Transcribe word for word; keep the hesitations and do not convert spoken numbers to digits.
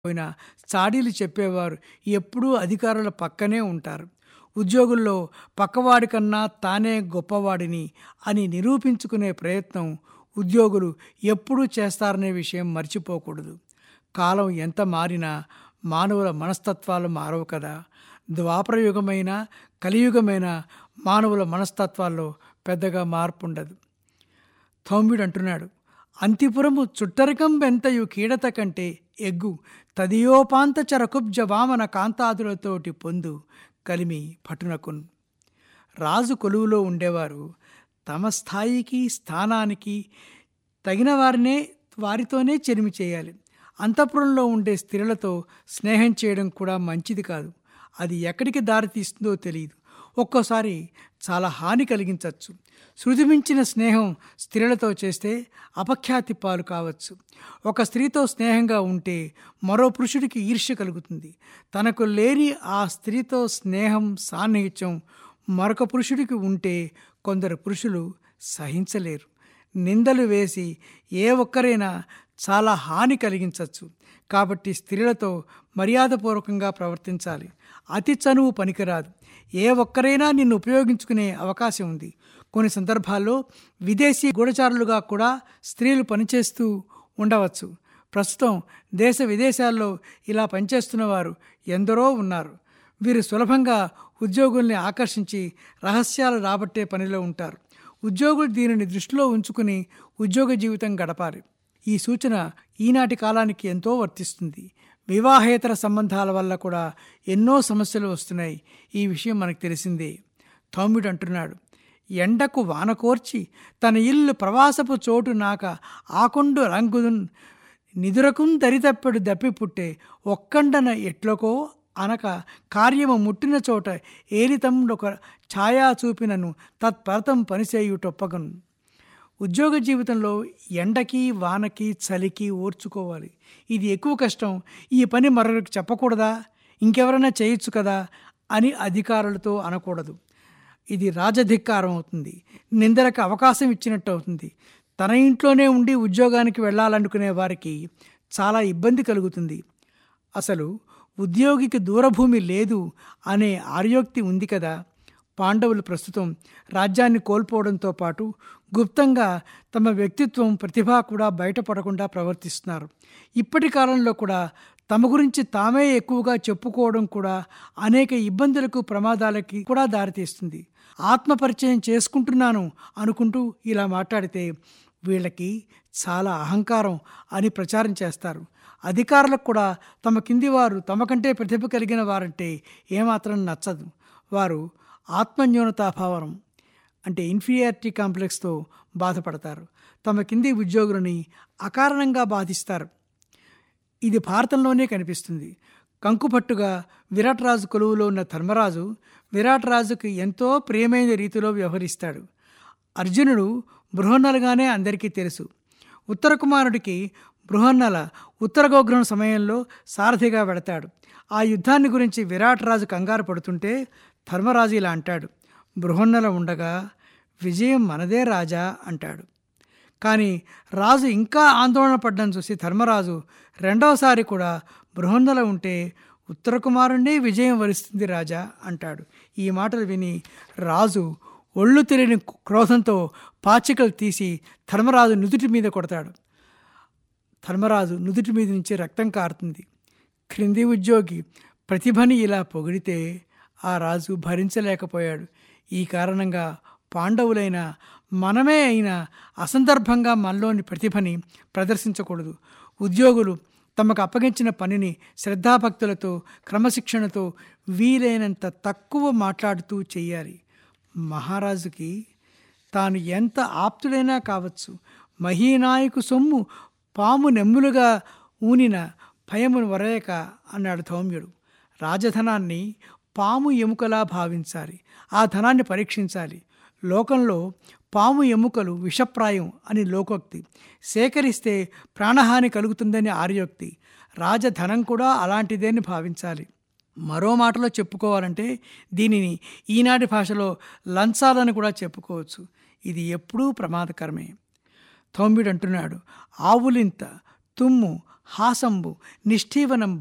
పోయినా చాడీలు చెప్పేవారు ఎప్పుడూ అధికారుల పక్కనే ఉంటారు. ఉద్యోగుల్లో పక్కవాడి కన్నా తానే గొప్పవాడిని అని నిరూపించుకునే ప్రయత్నం ఉద్యోగులు ఎప్పుడూ చేస్తారనే విషయం మర్చిపోకూడదు. కాలం ఎంత మారినా మానవుల మనస్తత్వాలు మారవు కదా. ద్వాపరయుగమైన కలియుగమైన మానవుల మనస్తత్వాల్లో పెద్దగా మార్పు ఉండదు. ధౌమ్యుడు అంటున్నాడు, అంతిపురము చుట్టరికం బెంతయు కీడత కంటే ఎగ్గు తదియోపాంత చరకుబ్జ వామన కాంతాదులతోటి పొందు కలిమి పటునకున్. రాజు కొలువులో ఉండేవారు తమ స్థాయికి స్థానానికి తగిన వారినే వారితోనే చెలిమి చేయాలి. అంతఃపురంలో ఉండే స్త్రీలతో స్నేహం చేయడం కూడా మంచిది కాదు. అది ఎక్కడికి దారితీస్తుందో తెలియదు. ఒక్కోసారి చాలా హాని కలిగించవచ్చు. శృతిమించిన స్నేహం స్త్రీలతో చేస్తే అపఖ్యాతి పాలు కావచ్చు. ఒక స్త్రీతో స్నేహంగా ఉంటే మరో పురుషుడికి ఈర్ష్య కలుగుతుంది. తనకు లేని ఆ స్త్రీతో స్నేహం సాన్నిహిత్యం మరొక పురుషుడికి ఉంటే కొందరు పురుషులు సహించలేరు. నిందలు వేసి ఏ ఒక్కరైనా చాలా హాని కలిగించవచ్చు. కాబట్టి స్త్రీలతో మర్యాదపూర్వకంగా ప్రవర్తించాలి. అతి చనువు పనికిరాదు. ఏ ఒక్కరైనా నిన్ను ఉపయోగించుకునే అవకాశం ఉంది. కొన్ని సందర్భాల్లో విదేశీ గూఢచారులుగా కూడా స్త్రీలు పనిచేస్తూ ఉండవచ్చు. ప్రస్తుతం దేశ విదేశాల్లో ఇలా పనిచేస్తున్న వారు ఎందరో ఉన్నారు. వీరు సులభంగా ఉద్యోగుల్ని ఆకర్షించి రహస్యాలు రాబట్టే పనిలో ఉంటారు. ఉద్యోగులు దీనిని దృష్టిలో ఉంచుకుని ఉద్యోగ జీవితం గడపాలి. ఈ సూచన ఈనాటి కాలానికి ఎంతో వర్తిస్తుంది. వివాహేతర సంబంధాల వల్ల కూడా ఎన్నో సమస్యలు వస్తున్నాయి. ఈ విషయం మనకు తెలిసిందే. ధౌమ్యుడు అంటున్నాడు, ఎండకు వానకోర్చి తన ఇల్లు ప్రవాసపు చోటు నాక ఆకొండు రంగుదున్ నిదురకున్ దరితప్పెడు దప్పి పుట్టే ఒక్కండన ఎట్లకో అనక కార్యము ముట్టిన చోట ఏలితముడొక ఛాయా చూపినను తత్పరతం పనిచేయుటొప్పగన్. ఉద్యోగ జీవితంలో ఎండకి వానకి చలికి ఓర్చుకోవాలి. ఇది ఎక్కువ కష్టం, ఈ పని మరొకరికి చెప్పకూడదా, ఇంకెవరైనా చేయొచ్చు కదా అని అధికారులతో అనకూడదు. ఇది రాజధిక్కారం అవుతుంది. నిందలకు అవకాశం ఇచ్చినట్టు అవుతుంది. తన ఇంట్లోనే ఉండి ఉద్యోగానికి వెళ్ళాలనుకునే వారికి చాలా ఇబ్బంది కలుగుతుంది. అసలు ఉద్యోగికి దూరభూమి లేదు అనే ఆర్యోక్తి ఉంది కదా. పాండవులు ప్రస్తుతం రాజ్యాన్ని కోల్పోవడంతో పాటు గుప్తంగా తమ వ్యక్తిత్వం ప్రతిభ కూడా బయటపడకుండా ప్రవర్తిస్తున్నారు. ఇప్పటి కాలంలో కూడా తమ గురించి తామే ఎక్కువగా చెప్పుకోవడం కూడా అనేక ఇబ్బందులకు ప్రమాదాలకి కూడా దారితీస్తుంది. ఆత్మపరిచయం చేసుకుంటున్నాను అనుకుంటూ ఇలా మాట్లాడితే వీళ్ళకి చాలా అహంకారం అని ప్రచారం చేస్తారు. అధికారులకు కూడా తమ కింది వారు తమకంటే ప్రతిభ కలిగిన వారంటే ఏమాత్రం నచ్చదు. వారు ఆత్మన్యూనతాభావం అంటే ఇన్ఫీరియారిటీ కాంప్లెక్స్తో బాధపడతారు. తమ కింది ఉద్యోగులని అకారణంగా బాధిస్తారు. ఇది భారతంలోనే కనిపిస్తుంది. కంకుపట్టుగా విరాట్ రాజు కొలువులో ఉన్న ధర్మరాజు విరాట్ రాజుకు ఎంతో ప్రియమైన రీతిలో వ్యవహరిస్తాడు. అర్జునుడు బృహన్నలుగానే అందరికీ తెలుసు. ఉత్తర కుమారుడికి బృహన్నల ఉత్తర గోగ్రహణ సమయంలో సారథిగా వెడతాడు. ఆ యుద్ధాన్ని గురించి విరాట్ రాజు కంగారు పడుతుంటే ధర్మరాజు ఇలా అంటాడు, బృహన్నల ఉండగా విజయం మనదే రాజా అంటాడు. కానీ రాజు ఇంకా ఆందోళన పడ్డం చూసి ధర్మరాజు రెండవసారి కూడా బృహన్నల ఉంటే ఉత్తర కుమారుణ్ణి విజయం వరిస్తుంది రాజా అంటాడు. ఈ మాటలు విని రాజు ఒళ్ళు తెలియని క్రోధంతో పాచికలు తీసి ధర్మరాజు నుదుటి మీద కొడతాడు. ధర్మరాజు నుదుటి మీద నుంచి రక్తం కారుతుంది. క్రింది ఉద్యోగి ప్రతిభని ఇలా పొగిడితే ఆ రాజు భరించలేకపోయాడు. ఈ కారణంగా పాండవులైన మనమే అయినా అసందర్భంగా మనలోని ప్రతిభని ప్రదర్శించకూడదు. ఉద్యోగులు తమకు అప్పగించిన పనిని శ్రద్ధాభక్తులతో క్రమశిక్షణతో వీలైనంత తక్కువ మాట్లాడుతూ చేయాలి. మహారాజుకి తాను ఎంత ఆప్తుడైనా కావచ్చు, మహీనాయకు సొమ్ము పాము నెమ్ములుగా ఊనిన భయమును వరయక అన్నాడు ధౌమ్యుడు. రాజధనాన్ని పాము ఎముకలా భావించాలి. ఆ ధనాన్ని పరీక్షించాలి. లోకంలో పాము ఎముకలు విషప్రాయం అని లోకోక్తి, సేకరిస్తే ప్రాణహాని కలుగుతుందని ఆర్యోక్తి. రాజధనం కూడా అలాంటిదేని భావించాలి. మరో మాటలో చెప్పుకోవాలంటే దీనిని ఈనాటి భాషలో లంచాలని కూడా చెప్పుకోవచ్చు. ఇది ఎప్పుడూ ప్రమాదకరమే. ధౌమ్యుడు అంటున్నాడు, ఆవులింత తుమ్ము, హాసంబు, నిష్ఠీవనంబు